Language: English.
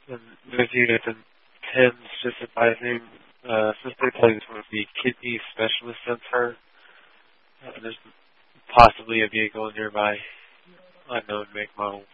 And with unit and Tim's just advising, Sister Plays with the Kidney Specialist Center. There's possibly a vehicle nearby, unknown make model.